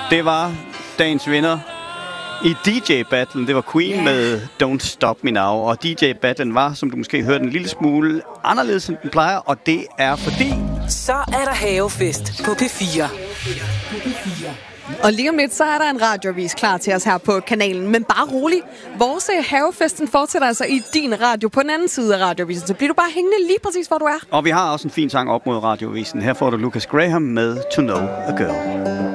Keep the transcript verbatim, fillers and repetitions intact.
Det var dagens vinder i D J-battlen. Det var Queen yeah. med Don't Stop Me Now. Og D J-battlen var, som du måske hørte, en lille smule anderledes, end den plejer. Og det er fordi... Så er der havefest på P fire. Og lige om lidt, så er der en radioavis klar til os her på kanalen. Men bare rolig. Vores havefesten fortsætter altså i din radio på den anden side af radioavisen. Så bliver du bare hængende lige præcis, hvor du er. Og vi har også en fin sang op mod radioavisen. Her får du Lucas Graham med To Know a Girl.